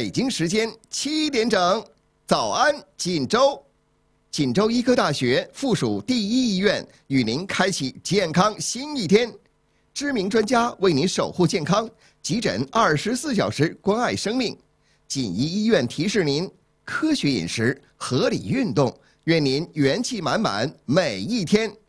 北京时间7点整，早安锦州！锦州医科大学附属第一医院与您开启健康新一天，知名专家为您守护健康，急诊24小时关爱生命。锦医医院提示您：科学饮食，合理运动，愿您元气满满每一天。